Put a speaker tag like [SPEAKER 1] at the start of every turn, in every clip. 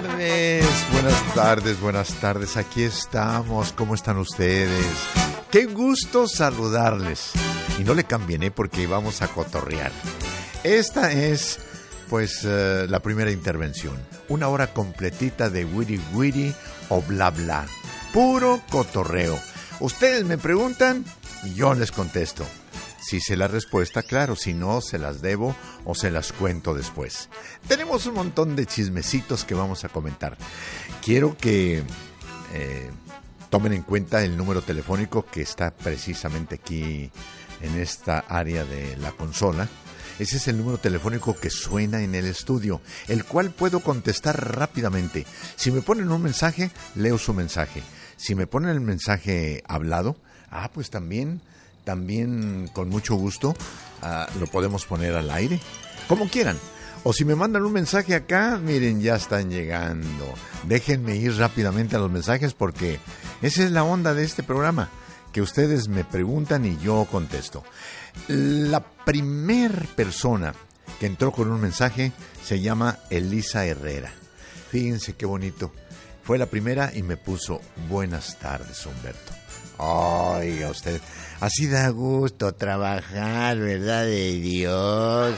[SPEAKER 1] buenas tardes, aquí estamos, ¿cómo están ustedes? Qué gusto saludarles, y no le cambien, porque vamos a cotorrear. Esta es, la primera intervención, una hora completita de wiri wiri o bla bla, puro cotorreo. Ustedes me preguntan y yo les contesto. Si sé la respuesta, claro, si no, se las debo o se las cuento después. Tenemos un montón de chismecitos que vamos a comentar. Quiero que tomen en cuenta el número telefónico que está precisamente aquí en esta área de la consola. Ese es el número telefónico que suena en el estudio, el cual puedo contestar rápidamente. Si me ponen un mensaje, leo su mensaje. Si me ponen el mensaje hablado, pues también con mucho gusto lo podemos poner al aire, como quieran. O si me mandan un mensaje acá, miren, ya están llegando. Déjenme ir rápidamente a los mensajes porque esa es la onda de este programa, que ustedes me preguntan y yo contesto. La primer persona que entró con un mensaje se llama Elisa Herrera. Fíjense qué bonito. Fue la primera y me puso: buenas tardes, Humberto. Oiga usted, así da gusto trabajar, ¿verdad de Dios?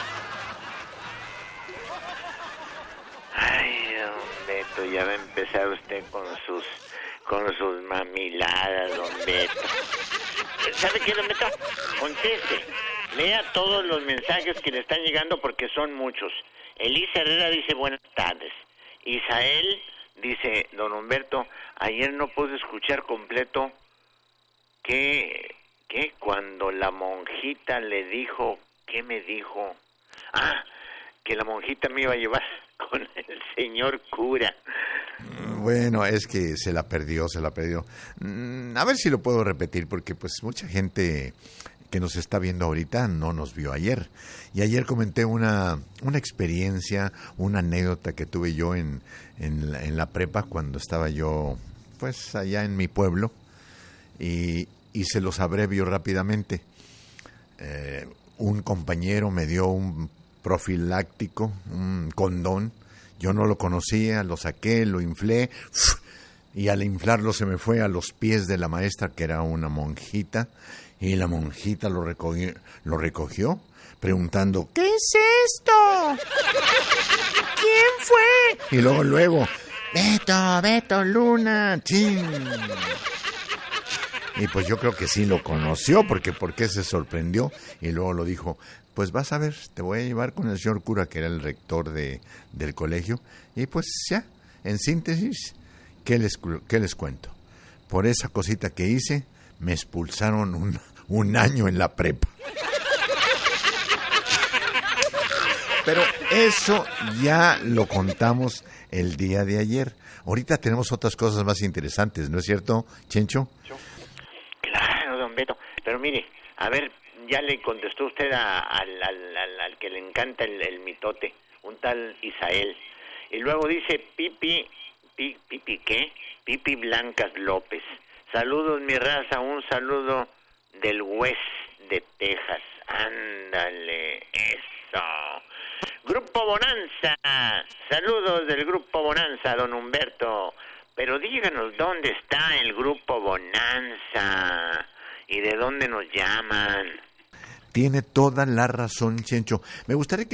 [SPEAKER 2] Ay, don Beto, ya va a empezar usted con sus mamiladas, don Beto. ¿Sabe qué, don Beto? Conteste. Lea todos los mensajes que le están llegando porque son muchos. Elisa Herrera dice buenas tardes. Isael dice: don Humberto, ayer no pude escuchar completo que cuando la monjita le dijo, ¿qué me dijo? Que la monjita me iba a llevar con el señor cura.
[SPEAKER 1] Bueno, es que se la perdió. A ver si lo puedo repetir, porque mucha gente que nos está viendo ahorita no nos vio ayer. Y ayer comenté una experiencia, una anécdota que tuve yo en la prepa cuando estaba yo allá en mi pueblo, y se los abrevio rápidamente. Un compañero me dio un profiláctico, un condón. Yo no lo conocía, lo saqué, lo inflé, y al inflarlo se me fue a los pies de la maestra, que era una monjita, y la monjita lo recogió preguntando: ¿qué es esto? ¿Quién fue? Y luego, Beto, Luna, chin. Y yo creo que sí lo conoció, porque se sorprendió, y luego lo dijo: pues vas a ver, te voy a llevar con el señor cura, que era el rector del colegio. Y ya, en síntesis, ¿qué les cuento? Por esa cosita que hice, me expulsaron un año en la prepa. Pero eso ya lo contamos el día de ayer. Ahorita tenemos otras cosas más interesantes, ¿no es cierto, Chencho?
[SPEAKER 2] Claro, don Beto. Pero mire, a ver, ya le contestó usted al que le encanta el mitote, un tal Isael. Y luego dice Pipi ¿qué? Pipi Blancas López. Saludos, mi raza, un saludo del West de Texas. Ándale, eso. Grupo Bonanza. Saludos del Grupo Bonanza, don Humberto. Pero díganos dónde está el Grupo Bonanza y de dónde nos llaman.
[SPEAKER 1] Tiene toda la razón, Chencho. Me gustaría que